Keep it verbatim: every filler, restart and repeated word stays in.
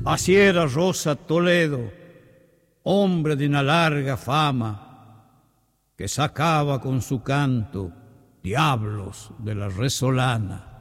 Así era Rosa Toledo, hombre de una larga fama, que sacaba con su canto diablos de la resolana.